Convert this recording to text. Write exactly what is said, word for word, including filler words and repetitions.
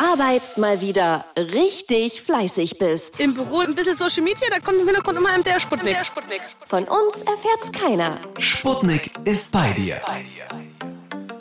Arbeit mal wieder richtig fleißig bist. Im Büro ein bisschen Social Media, da kommt im Hintergrund immer der Sputnik. Von uns erfährt's keiner. Sputnik ist bei dir.